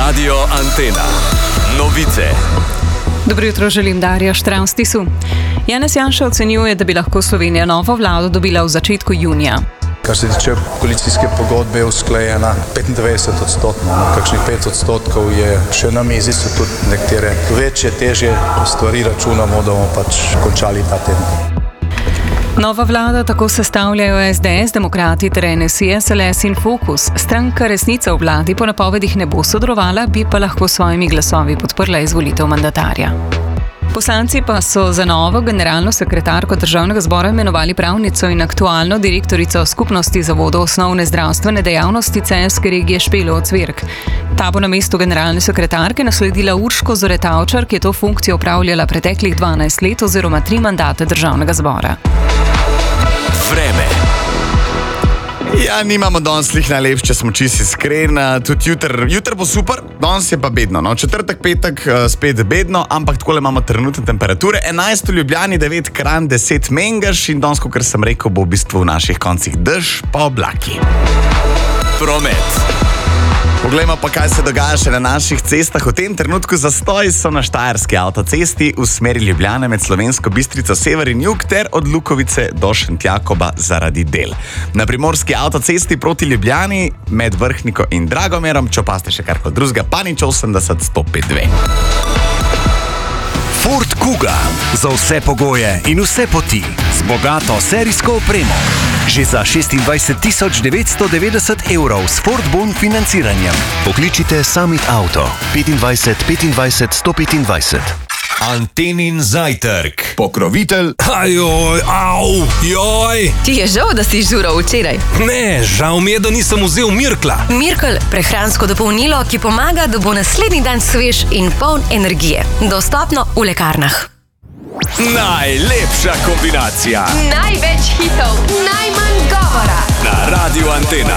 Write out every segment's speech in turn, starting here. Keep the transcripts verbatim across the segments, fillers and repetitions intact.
Radio Antena. Novice. Dobro jutro, želim Darja Štravstisu. Janez Janša ocenjuje, da bi lahko Slovenija novo vlado dobila v začetku junija. Kar se tiče koalicijske pogodbe, je usklajena petindevetdeset odstotkov, kakšnih pet odstotkov je še na mizi, so tudi nekatere večje, težje stvari, računamo, da bomo pač končali ta teden. Nova vlada tako sestavljajo es de es, Demokrati ter en es i es, el es in Fokus. Stranka Resnica v vladi po napovedih ne bo sodelovala, bi pa lahko s svojimi glasovi podprla izvolitev mandatarja. Poslanci pa so za novo generalno sekretarko Državnega zbora imenovali pravnico in aktualno direktorico Skupnosti zavodov osnovne zdravstvene dejavnosti Celjske regije Špelo Cvirk. Ta bo na mestu generalne sekretarke nasledila Urško Zore Tavčar, ki je to funkcijo opravljala preteklih dvanajst let oziroma tri mandate Državnega zbora. Vreme. Ja, nimamo danes lih najlepše, če smo čisto iskreni, tudi jutr, jutr bo super, danes je pa bedno, no, četrtek, petek, spet bedno, ampak takole imamo trenutne temperature, enajst v Ljubljani, devet Kranj, deset Mengeš in danes, kot sem rekel, bo v bistvu v naših koncih dež pa oblaki. Promet. Poglejmo pa, kaj se dogaja še na naših cestah. V tem trenutku zastoji so na Štajerski avtocesti v smeri Ljubljane med Slovensko Bistrico sever in jug ter od Lukovice do Šentjakoba zaradi del. Na Primorski avtocesti proti Ljubljani med Vrhniko in Dragomerom, če opaste še kar kot drugega, pa nič osemdeset sto pet dve. Ford Kuga. Za vse pogoje in vse poti. Z bogato serijsko opremo. Že za šestindvajset tisoč devetsto devetdeset evrov s Ford Bon financiranjem. Pokličite Summit Auto petindvajset petindvajset sto petindvajset. Antenin zajtrk. Pokrovitelj. Ajoj, au, joj. Ti je žal, da si žural včeraj? Ne, žal mi je, da nisem vzel Mirkla. Mirkel, prehransko dopolnilo, ki pomaga, da bo naslednji dan svež in poln energije. Dostopno v lekarnah. Najlepša kombinacija. Največ hitov, najmanj govora. Na Radio Antena.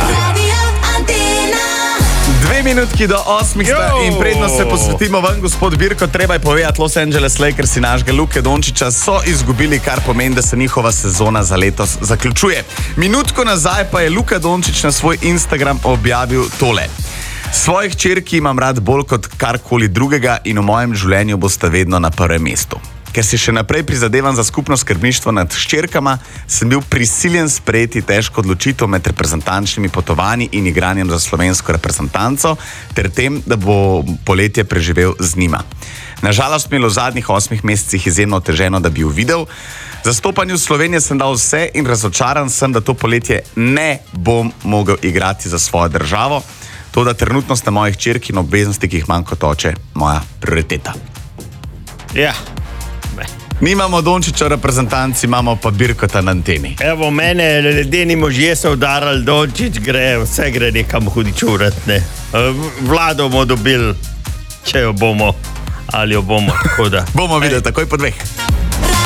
Dve minutki do osmih sta in predno se posvetimo ven, gospod Birko, treba je povedati, Los Angeles Lakers in našega Luke Dončića so izgubili, kar pomeni, da se njihova sezona za letos zaključuje. Minutko nazaj pa je Luka Dončić na svoj Instagram objavil tole. Svojih hčerki imam rad bolj kot karkoli drugega in v mojem življenju boste vedno na prvem mestu. Ker si še naprej prizadevam za skupno skrbništvo nad hčerkama, sem bil prisiljen sprejeti težko odločitev med reprezentančnimi potovanji in igranjem za slovensko reprezentanco, ter tem, da bo poletje preživel z njima. Nažalost mi je v zadnjih osmih mesecih izjemno oteženo, da bi jo videl. Zastopanju Slovenije sem dal vse in razočaran sem, da to poletje ne bom mogel igrati za svojo državo. To, da trenutno sta mojih hčerki in obveznosti, ki jih manj kot oče, moja prioriteta. Ja. Nimamo Dončića v reprezentanci, imamo pa Birkota na anteni. Evo, mene ledeni možje so udarali, Dončić gre, vse gre nekam hudičurat, ne. Vlado bomo dobili, če jo bomo, ali jo bomo, tako da. Bomo videli takoj po dveh.